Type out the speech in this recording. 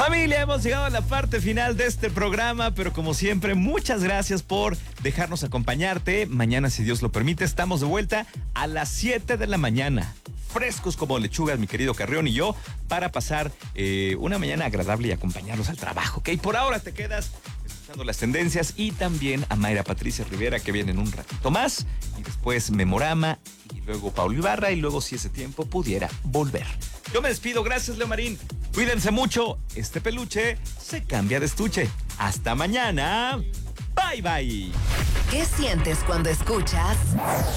Familia, hemos llegado a la parte final de este programa, pero como siempre, muchas gracias por dejarnos acompañarte. Mañana, si Dios lo permite, estamos de vuelta a las 7 de la mañana. Frescos como lechugas, mi querido Carrión y yo, para pasar una mañana agradable y acompañarlos al trabajo, ¿ok? Por ahora te quedas escuchando las tendencias y también a Mayra Patricia Rivera, que viene en un ratito más, y después Memorama, y luego Paulo Ibarra, y luego, si ese tiempo pudiera, volver. Yo me despido, gracias, Leo Marín. Cuídense mucho, este peluche se cambia de estuche. Hasta mañana, bye bye. ¿Qué sientes cuando escuchas